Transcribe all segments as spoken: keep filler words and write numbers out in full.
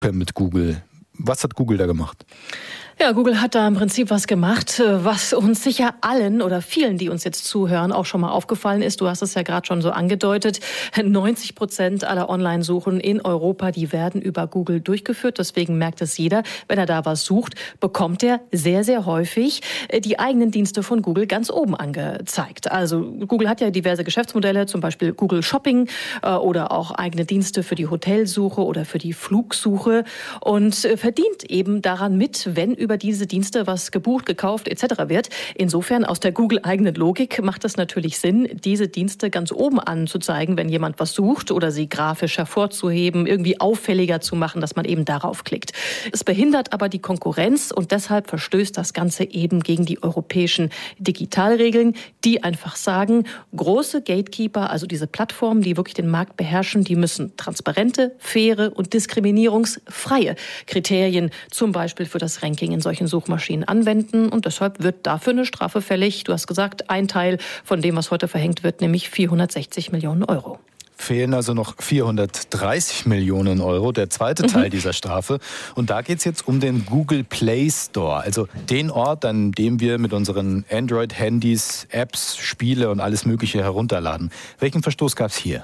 mit Google. Was hat Google da gemacht? Ja, Google hat da im Prinzip was gemacht, was uns sicher allen oder vielen, die uns jetzt zuhören, auch schon mal aufgefallen ist. Du hast es ja gerade schon so angedeutet. neunzig Prozent aller Online-Suchen in Europa, die werden über Google durchgeführt. Deswegen merkt es jeder, wenn er da was sucht, bekommt er sehr, sehr häufig die eigenen Dienste von Google ganz oben angezeigt. Also Google hat ja diverse Geschäftsmodelle, zum Beispiel Google Shopping oder auch eigene Dienste für die Hotelsuche oder für die Flugsuche und verdient eben daran mit, wenn über diese Dienste was gebucht, gekauft et cetera wird. Insofern aus der Google-eigenen Logik macht es natürlich Sinn, diese Dienste ganz oben anzuzeigen, wenn jemand was sucht oder sie grafisch hervorzuheben, irgendwie auffälliger zu machen, dass man eben darauf klickt. Es behindert aber die Konkurrenz und deshalb verstößt das Ganze eben gegen die europäischen Digitalregeln, die einfach sagen, große Gatekeeper, also diese Plattformen, die wirklich den Markt beherrschen, die müssen transparente, faire und diskriminierungsfreie Kriterien zum Beispiel für das Ranking in solchen Suchmaschinen anwenden und deshalb wird dafür eine Strafe fällig. Du hast gesagt, ein Teil von dem, was heute verhängt wird, nämlich vierhundertsechzig Millionen Euro. Fehlen also noch vierhundertdreißig Millionen Euro, der zweite Teil mhm. dieser Strafe. Und da geht es jetzt um den Google Play Store, also den Ort, an dem wir mit unseren Android-Handys Apps, Spiele und alles Mögliche herunterladen. Welchen Verstoß gab es hier?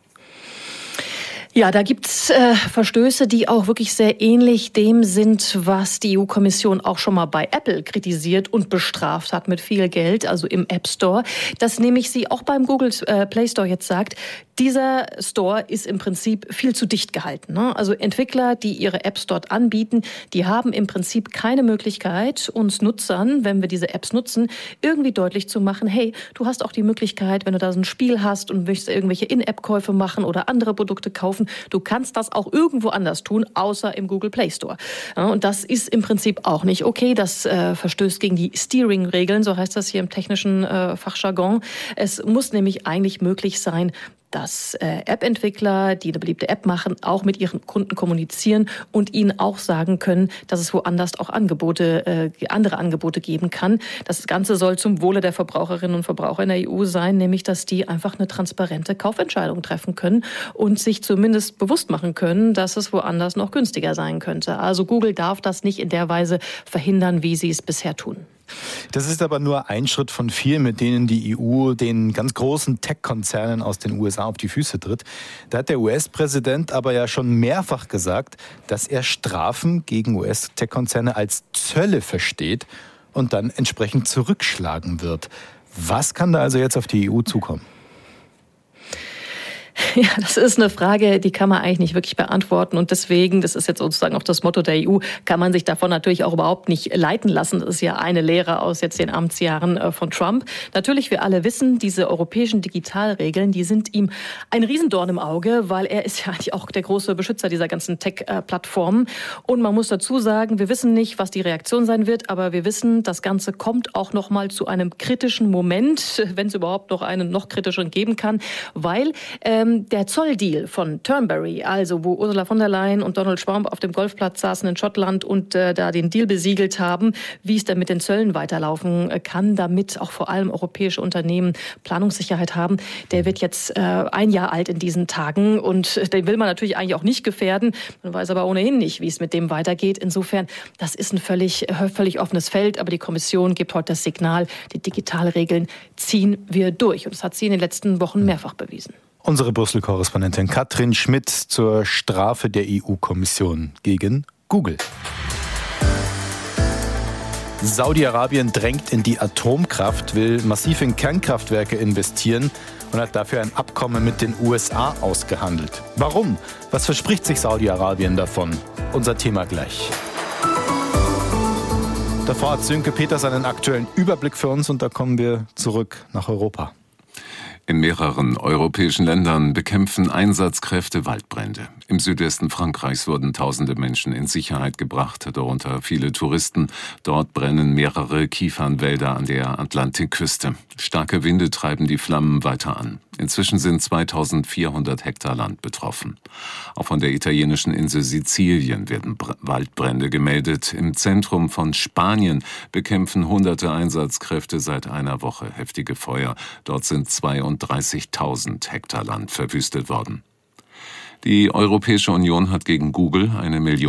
Ja, da gibt's äh, Verstöße, die auch wirklich sehr ähnlich dem sind, was die E U-Kommission auch schon mal bei Apple kritisiert und bestraft hat mit viel Geld, also im App Store. Dass nämlich sie auch beim Google äh, Play Store jetzt sagt, dieser Store ist im Prinzip viel zu dicht gehalten. Ne? Also Entwickler, die ihre Apps dort anbieten, die haben im Prinzip keine Möglichkeit, uns Nutzern, wenn wir diese Apps nutzen, irgendwie deutlich zu machen, hey, du hast auch die Möglichkeit, wenn du da so ein Spiel hast und möchtest irgendwelche In-App-Käufe machen oder andere Produkte kaufen, du kannst das auch irgendwo anders tun, außer im Google Play Store. Ja, und das ist im Prinzip auch nicht okay. Das äh, verstößt gegen die Steering-Regeln, so heißt das hier im technischen äh, Fachjargon. Es muss nämlich eigentlich möglich sein, dass äh, App-Entwickler, die eine beliebte App machen, auch mit ihren Kunden kommunizieren und ihnen auch sagen können, dass es woanders auch Angebote, äh, andere Angebote geben kann. Das Ganze soll zum Wohle der Verbraucherinnen und Verbraucher in der E U sein, nämlich dass die einfach eine transparente Kaufentscheidung treffen können und sich zumindest bewusst machen können, dass es woanders noch günstiger sein könnte. Also Google darf das nicht in der Weise verhindern, wie sie es bisher tun. Das ist aber nur ein Schritt von vielen, mit denen die E U den ganz großen Tech-Konzernen aus den U S A auf die Füße tritt. Da hat der U S-Präsident aber ja schon mehrfach gesagt, dass er Strafen gegen U S-Tech-Konzerne als Zölle versteht und dann entsprechend zurückschlagen wird. Was kann da also jetzt auf die E U zukommen? Ja, das ist eine Frage, die kann man eigentlich nicht wirklich beantworten und deswegen, das ist jetzt sozusagen auch das Motto der E U, kann man sich davon natürlich auch überhaupt nicht leiten lassen. Das ist ja eine Lehre aus jetzt den Amtsjahren von Trump. Natürlich, wir alle wissen, diese europäischen Digitalregeln, die sind ihm ein Riesendorn im Auge, weil er ist ja eigentlich auch der große Beschützer dieser ganzen Tech-Plattformen. Und man muss dazu sagen, wir wissen nicht, was die Reaktion sein wird, aber wir wissen, das Ganze kommt auch noch mal zu einem kritischen Moment, wenn es überhaupt noch einen noch kritischeren geben kann, weil ähm, der Zolldeal von Turnberry, also wo Ursula von der Leyen und Donald Trump auf dem Golfplatz saßen in Schottland und äh, da den Deal besiegelt haben, wie es dann mit den Zöllen weiterlaufen kann, damit auch vor allem europäische Unternehmen Planungssicherheit haben, der wird jetzt äh, ein Jahr alt in diesen Tagen und den will man natürlich eigentlich auch nicht gefährden. Man weiß aber ohnehin nicht, wie es mit dem weitergeht. Insofern, das ist ein völlig, völlig offenes Feld, aber die Kommission gibt heute das Signal, die Digitalregeln ziehen wir durch. Und das hat sie in den letzten Wochen mehrfach bewiesen. Unsere Brüssel-Korrespondentin Katrin Schmidt zur Strafe der E U-Kommission gegen Google. Saudi-Arabien drängt in die Atomkraft, will massiv in Kernkraftwerke investieren und hat dafür ein Abkommen mit den U S A ausgehandelt. Warum? Was verspricht sich Saudi-Arabien davon? Unser Thema gleich. Davor hat Sönke Peters einen aktuellen Überblick für uns und da kommen wir zurück nach Europa. In mehreren europäischen Ländern bekämpfen Einsatzkräfte Waldbrände. Im Südwesten Frankreichs wurden tausende Menschen in Sicherheit gebracht, darunter viele Touristen. Dort brennen mehrere Kiefernwälder an der Atlantikküste. Starke Winde treiben die Flammen weiter an. Inzwischen sind zweitausendvierhundert Hektar Land betroffen. Auch von der italienischen Insel Sizilien werden Br- Waldbrände gemeldet. Im Zentrum von Spanien bekämpfen hunderte Einsatzkräfte seit einer Woche heftige Feuer. Dort sind zweiunddreißigtausend Hektar Land verwüstet worden. Die Europäische Union hat gegen Google eine Million